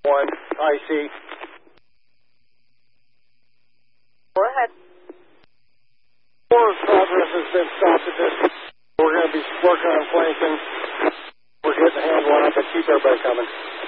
1, IC. Go ahead. Forward progress has been stopped at this. We're going to be working on flanking. We're getting the hand one up, but keep everybody coming.